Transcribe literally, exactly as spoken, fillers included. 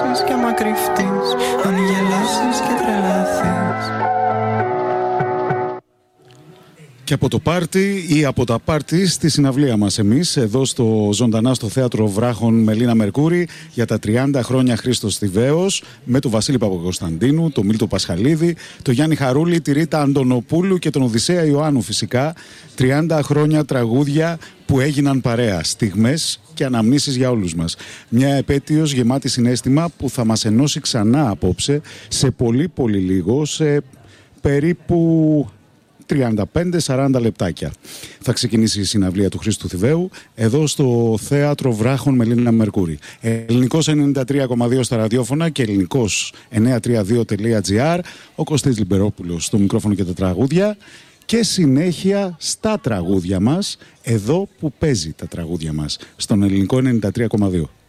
γελάσεις και άμα κρυφτείς, αν γελάσεις και τρελαθείς. Και από το πάρτι ή από τα πάρτι στη συναυλία μας εμείς, εδώ στο ζωντανά στο Θέατρο Βράχων με Λίνα Μερκούρη για τα τριάντα χρόνια Χρήστος Θηβαίος, με τον Βασίλη Παπακοσταντίνου, τον Μίλτο Πασχαλίδη, τον Γιάννη Χαρούλη, τη Ρίτα Αντωνοπούλου και τον Οδυσσέα Ιωάννου φυσικά. τριάντα χρόνια τραγούδια που έγιναν παρέα, στιγμές και αναμνήσεις για όλους μας. Μια επέτειος γεμάτη συναίσθημα που θα μας ενώσει ξανά απόψε σε πολύ πολύ λίγο, σε περίπου τριάντα πέντε σαράντα λεπτάκια. Θα ξεκινήσει η συναυλία του Χρήστου Θηβαίου εδώ στο Θέατρο Βράχων με Λίνα Μερκούρη. Ελληνικός ενενήντα τρία κόμμα δύο στα ραδιόφωνα και ελληνικός εννιακόσια τριάντα δύο τελεία τζι άρ. Ο Κωστής Λιμπερόπουλος στο μικρόφωνο και τα τραγούδια. Και συνέχεια στα τραγούδια μας, εδώ που παίζει τα τραγούδια μας, στον ελληνικό ενενήντα τρία κόμμα δύο.